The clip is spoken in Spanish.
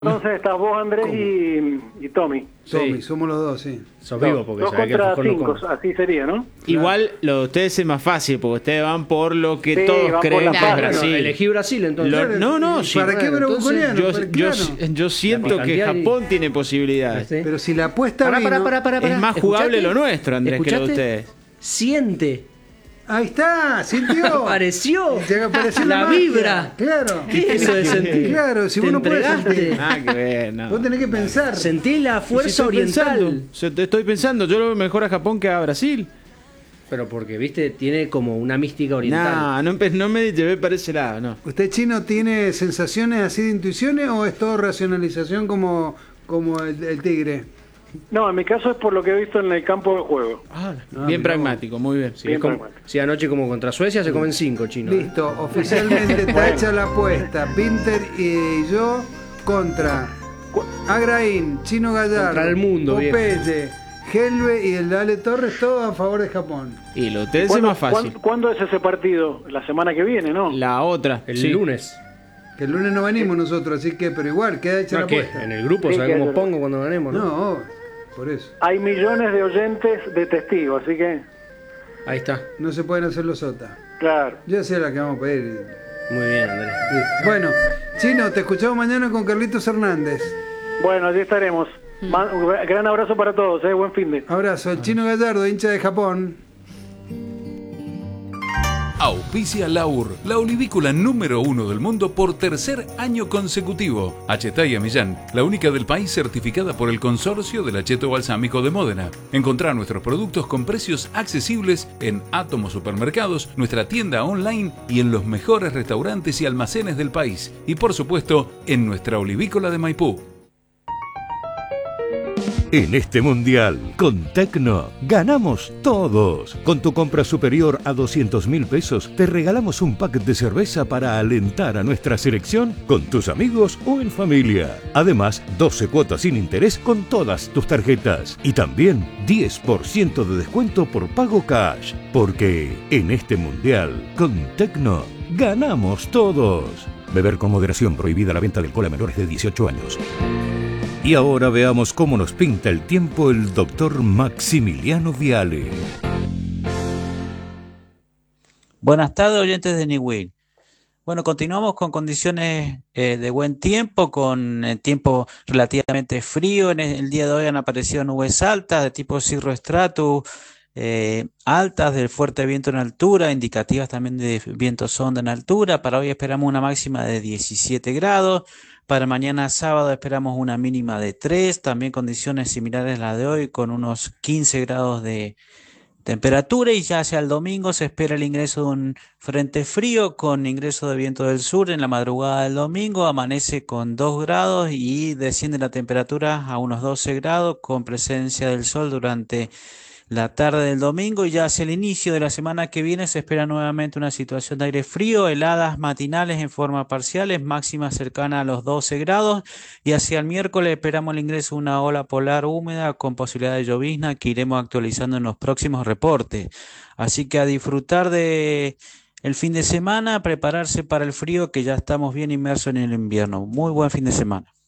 Entonces estás vos, Andrés, y Tommy. Tommy, Sí. somos los dos, sí. Sos vivo porque Dos sabés que contra Fajón no cinco, come. así sería, ¿no? Igual lo de ustedes es más fácil, porque ustedes van por lo que Sí, todos van por creen la que es paz. Bueno, Brasil. elegí Brasil entonces. No, sí. ¿Para qué bueno, bravuconeano? Yo, Pero yo, claro. yo siento La que cantidad de- Japón tiene posibilidades. ¿Sí? Pero si la apuesta Pará, vino... Es más jugable lo nuestro, Andrés, que lo de ¿Escuchaste? ustedes. Siente. Ahí está, sintió. Apareció. Llega, apareció La magia. vibra. Claro. ¿Qué es eso de sentir? Claro, si Te vos no podés entregaste. sentir. Ah, que ver, no. Vos tenés que pensar. Sentí la Y si fuerza estoy oriental. pensando, te estoy pensando, yo lo veo mejor a Japón que a Brasil. Pero porque, viste, tiene como una mística oriental. Nah, no me llevé para ese lado, no. ¿Usted, Chino, tiene sensaciones así de intuiciones o es todo racionalización como el tigre? No, en mi caso es por lo que he visto en el campo de juego. Bien mirá pragmático, muy bien. Sí, Bien es como- pragmático. sí, anoche como contra Suecia se comen 5 chinos. Listo, oficialmente está hecha la apuesta. Pinter y yo contra Agraín, Chino Gallardo, Contra el mundo, Popeye, Helve y el Dale Torres, todos a favor de Japón. Y lo de ustedes es más fácil. ¿Cuándo es ese partido? La semana que viene, ¿no? La otra, El sí. lunes. Que el lunes no venimos nosotros, así que, pero igual, queda hecha ¿No la qué? apuesta. En el grupo, Sí, ¿sabés que cómo es- pongo cuando ganemos? No. No, por eso. Hay millones de oyentes de testigos, así que, Ahí está. No se pueden hacer los sotas. claro. Yo sé la que vamos a pedir. Muy bien, Andrés. Listo. Bueno, Chino, te escuchamos mañana con Carlitos Hernández. Bueno, allí estaremos. Gran abrazo para todos, buen fin de. Abrazo, el Chino Gallardo, hincha de Japón. Auspicia Laur, la olivícola número 1 del mundo por tercer año consecutivo. Achetaya Millán, la única del país certificada por el Consorcio del Acheto Balsámico de Módena. Encontrá nuestros productos con precios accesibles en Átomo Supermercados, nuestra tienda online y en los mejores restaurantes y almacenes del país. Y por supuesto, en nuestra olivícola de Maipú. En este mundial, con Tecno, ganamos todos. Con tu compra superior a 200.000 pesos, te regalamos un pack de cerveza para alentar a nuestra selección con tus amigos o en familia. Además, 12 cuotas sin interés con todas tus tarjetas. Y también 10% de descuento por pago cash. Porque en este mundial, con Tecno, ganamos todos. Beber con moderación, prohibida la venta de alcohol a menores de 18 años. Y ahora veamos cómo nos pinta el tiempo el doctor Maximiliano Viale. Buenas tardes, oyentes de Niwil. Bueno, continuamos con condiciones de buen tiempo, con tiempo relativamente frío. En el día de hoy han aparecido nubes altas de tipo cirroestratus, altas del fuerte viento en altura, indicativas también de viento sonda en altura. Para hoy esperamos una máxima de 17 grados. Para mañana sábado esperamos una mínima de 3, también condiciones similares a las de hoy, con unos 15 grados de temperatura, y ya hacia el domingo se espera el ingreso de un frente frío con ingreso de viento del sur en la madrugada del domingo. Amanece con 2 grados y desciende la temperatura a unos 12 grados con presencia del sol durante la tarde del domingo, y ya hacia el inicio de la semana que viene se espera nuevamente una situación de aire frío, heladas matinales en forma parciales, máxima cercana a los 12 grados, y hacia el miércoles esperamos el ingreso de una ola polar húmeda con posibilidad de llovizna que iremos actualizando en los próximos reportes. Así que a disfrutar de el fin de semana, prepararse para el frío, que ya estamos bien inmersos en el invierno. Muy buen fin de semana.